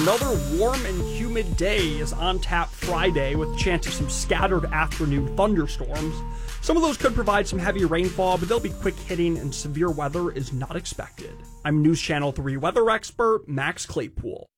Another warm and humid day is on tap Friday with a chance of some scattered afternoon thunderstorms. Some of those could provide some heavy rainfall, but they'll be quick hitting and severe weather is not expected. I'm News Channel 3 weather expert Max Claypool.